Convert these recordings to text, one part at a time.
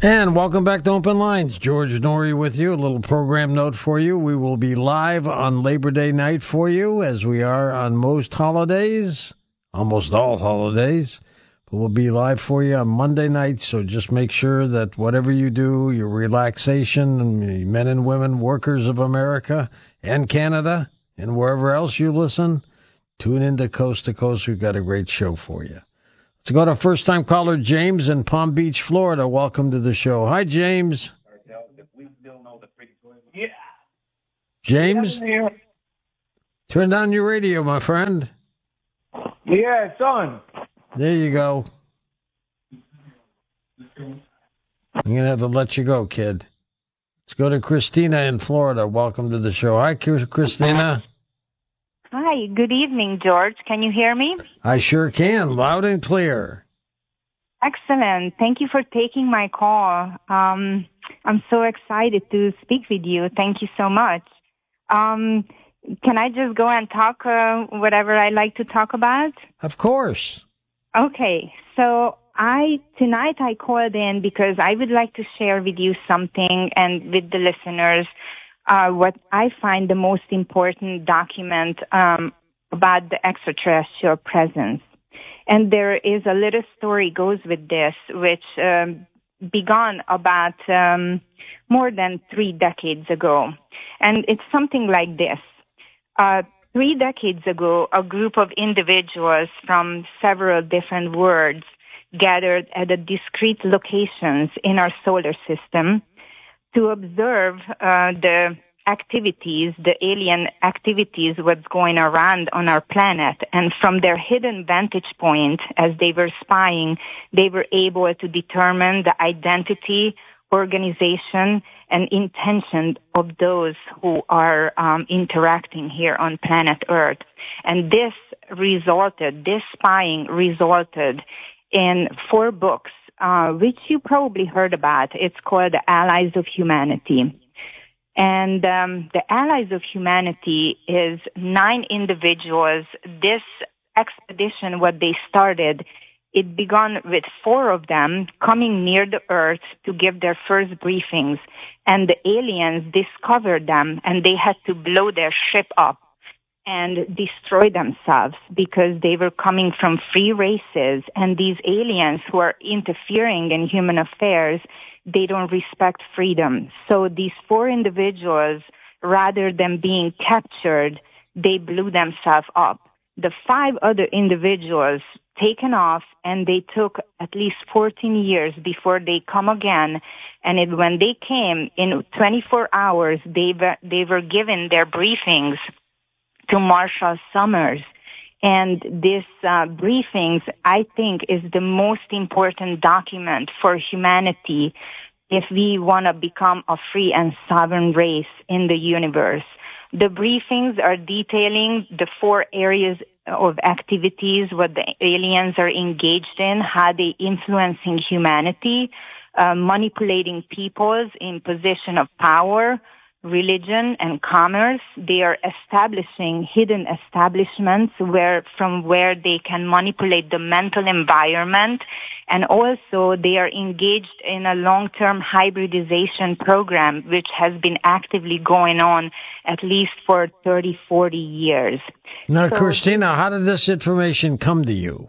And welcome back to Open Lines. George Norrie with you. A little program note for you. We will be live on Labor Day night for you, as we are on most holidays, almost all holidays. But we'll be live for you on Monday night, so just make sure that whatever you do, your relaxation, and men and women, workers of America and Canada, and wherever else you listen, tune into Coast to Coast. We've got a great show for you. Let's go to first-time caller James in Palm Beach, Florida. Welcome to the show. Hi, James. Yeah. James, turn down your radio, my friend. Yeah, it's on. There you go. I'm going to have to let you go, kid. Let's go to Christina in Florida. Welcome to the show. Hi, Christina. Hi, good evening, George. Can you hear me? I sure can, loud and clear. Excellent. Thank you for taking my call. I'm so excited to speak with you. Thank you so much. Can I just go and talk whatever I like to talk about? Of course. Okay, so tonight I called in because I would like to share with you something and with the listeners what I find the most important document about the extraterrestrial presence. And there is a little story goes with this, which began about more than 3 decades ago. And it's something like this. 3 decades ago, a group of individuals from several different worlds gathered at a discrete locations in our solar system to observe the alien activities, what's going around on our planet. And from their hidden vantage point, as they were spying, they were able to determine the identity, organization, and intention of those who are interacting here on planet Earth. And this spying resulted in 4 books, which you probably heard about. It's called The Allies of Humanity. And the Allies of Humanity is 9 individuals. This expedition, what they started, it began with 4 of them coming near the Earth to give their first briefings. And the aliens discovered them, and they had to blow their ship up and destroy themselves because they were coming from free races. And these aliens who are interfering in human affairs, they don't respect freedom. So these 4 individuals, rather than being captured, they blew themselves up. The 5 other individuals taken off, and they took at least 14 years before they come again. And when they came, in 24 hours, they were given their briefings to Marshall Summers. And this briefings, I think, is the most important document for humanity if we want to become a free and sovereign race in the universe. The briefings are detailing the 4 areas of activities, what the aliens are engaged in, how they influencing humanity, manipulating peoples in position of power, religion, and commerce. They are establishing hidden establishments from where they can manipulate the mental environment, and also they are engaged in a long-term hybridization program which has been actively going on at least for 30, 40 years. Now, Christina, how did this information come to you?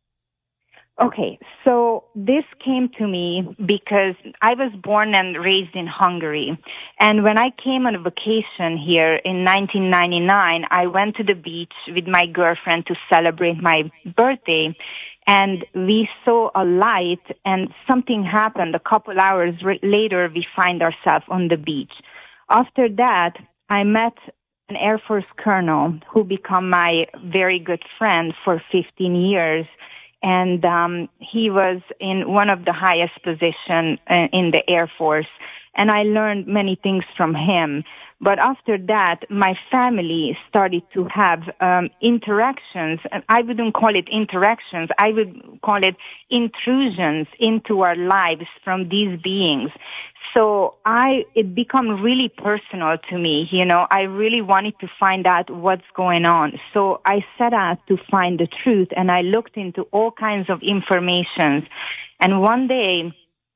Okay, so this came to me because I was born and raised in Hungary. And when I came on a vacation here in 1999, I went to the beach with my girlfriend to celebrate my birthday. And we saw a light, and something happened. A couple hours later, we find ourselves on the beach. After that, I met an Air Force colonel who became my very good friend for 15 years. And he was in one of the highest positions in the Air Force. And I learned many things from him. But after that, my family started to have interactions. I wouldn't call it interactions. I would call it intrusions into our lives from these beings. So it became really personal to me. You know, I really wanted to find out what's going on. So I set out to find the truth, and I looked into all kinds of information. And one day,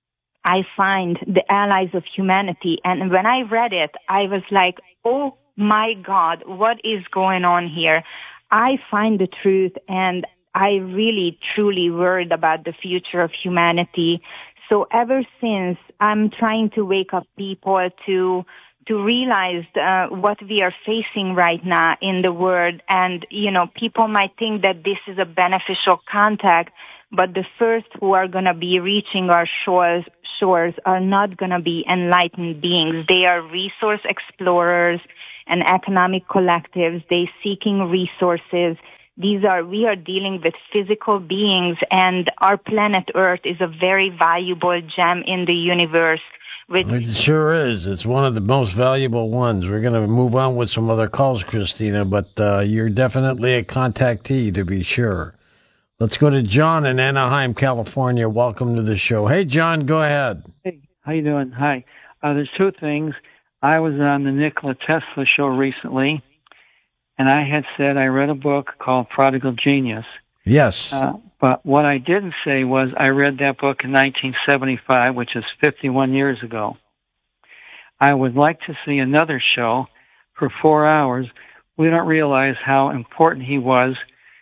I find The Allies of Humanity. And when I read it, I was like, oh my God, what is going on here? I find the truth, and I really, truly worried about the future of humanity. So ever since, I'm trying to wake up people to realize what we are facing right now in the world. And, people might think that this is a beneficial contact, but the first who are going to be reaching our shores are not going to be enlightened beings. They are resource explorers and economic collectives. They seeking resources. We are dealing with physical beings, and our planet Earth is a very valuable gem in the universe. It sure is. It's one of the most valuable ones. We're going to move on with some other calls, Christina, but you're definitely a contactee, to be sure. Let's go to John in Anaheim, California. Welcome to the show. Hey, John, go ahead. Hey, how you doing? Hi. There's two things. I was on the Nikola Tesla show recently, and I had said I read a book called Prodigal Genius. Yes. But what I didn't say was I read that book in 1975, which is 51 years ago. I would like to see another show for 4 hours. We don't realize how important he was.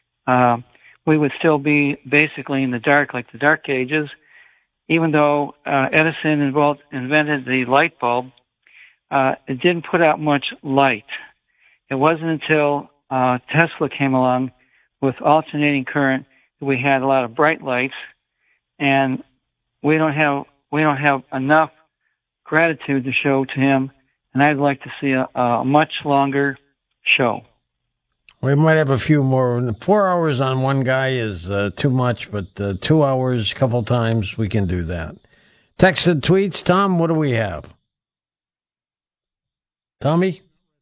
We would still be basically in the dark, like the Dark Ages. Even though Edison invented the light bulb, it didn't put out much light. It wasn't until Tesla came along with alternating current that we had a lot of bright lights, and we don't have enough gratitude to show to him. And I'd like to see a much longer show. We might have a few more. 4 hours on one guy is too much, but 2 hours, a couple times, we can do that. Texted tweets. Tom, what do we have? Tommy?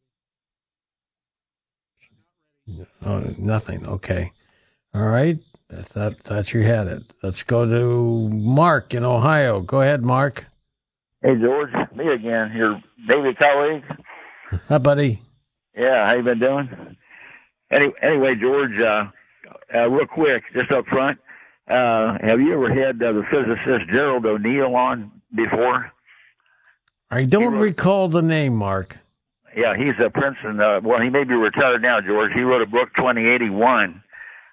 Oh, nothing. Okay. All right. I thought you had it. Let's go to Mark in Ohio. Go ahead, Mark. Hey, George. Me again. Your David colleague. Hi, buddy. Yeah, how you been doing? Anyway, George, real quick, just up front, have you ever had the physicist Gerald O'Neill on before? I don't recall the name, Mark. Yeah, he's a Princeton. He may be retired now, George. He wrote a book, 2081,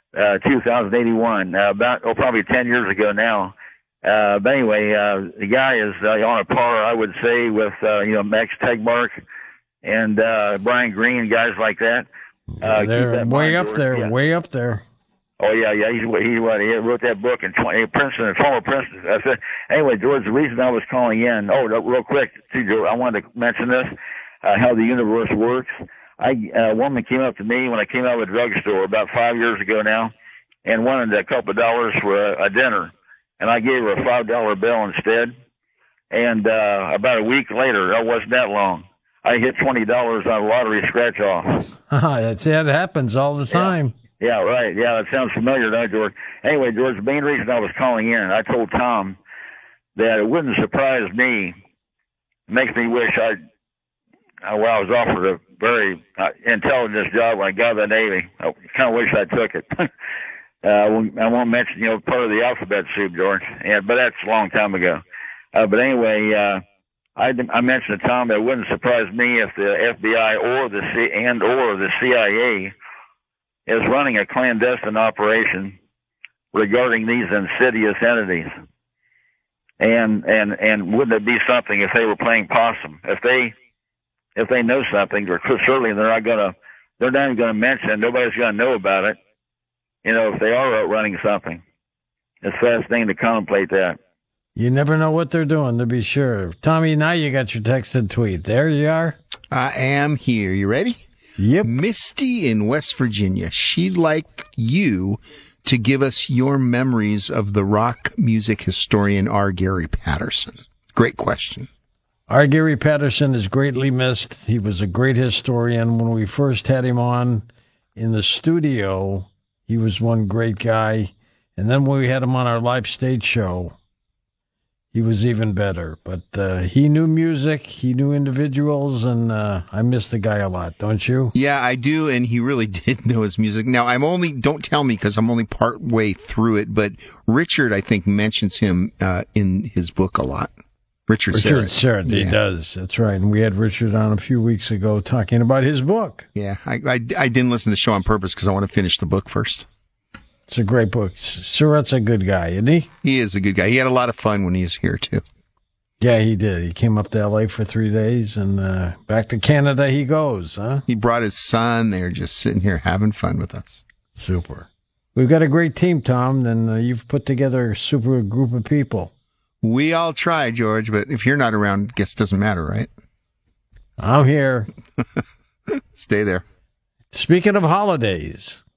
about probably 10 years ago now. But anyway, the guy is on a par, I would say, with Max Tegmark and Brian Greene, guys like that. They're way up there, yeah. Way up there. Oh yeah. He wrote that book in Princeton, former Princeton. Anyway, George, the reason I was calling in. Oh, real quick, too, George, I wanted to mention this. How the universe works. A woman came up to me when I came out of a drugstore about 5 years ago now, and wanted a couple of dollars for a dinner, and I gave her a $5 bill instead. And about a week later, that wasn't that long, I hit $20 on a lottery scratch off. That's it. It happens all the time. Yeah, right. Yeah, that sounds familiar, doesn't it, George? Anyway, George, the main reason I was calling in, I told Tom that it wouldn't surprise me. It makes me wish I was offered a very intelligent job when I got out of the Navy. I kind of wish I took it. I won't mention, part of the alphabet soup, George. Yeah, but that's a long time ago. But anyway, I mentioned to Tom that it wouldn't surprise me if the FBI or the CIA is running a clandestine operation regarding these insidious entities. And wouldn't it be something if they were playing possum? If they know something, certainly they're not even going to mention it. Nobody's going to know about it. If they are running something. It's fascinating to contemplate that. You never know what they're doing, to be sure. Tommy, now you got your texted tweet. There you are. I am here. You ready? Yep. Misty in West Virginia. She'd like you to give us your memories of the rock music historian R. Gary Patterson. Great question. R. Gary Patterson is greatly missed. He was a great historian. When we first had him on in the studio, he was one great guy. And then when we had him on our live stage show, he was even better. But he knew music, he knew individuals, and I miss the guy a lot, don't you? Yeah, I do, and he really did know his music. Now, don't tell me because I'm only part way through it, but Richard, I think, mentions him in his book a lot. Richard Serrett. He does. That's right. And we had Richard on a few weeks ago talking about his book. Yeah, I didn't listen to the show on purpose because I want to finish the book first. It's a great book. Serrett's a good guy, isn't he? He is a good guy. He had a lot of fun when he was here, too. Yeah, he did. He came up to L.A. for 3 days, and back to Canada he goes, huh? He brought his son. They're just sitting here having fun with us. Super. We've got a great team, Tom, and you've put together a super group of people. We all try, George, but if you're not around, guess it doesn't matter, right? I'm here. Stay there. Speaking of holidays,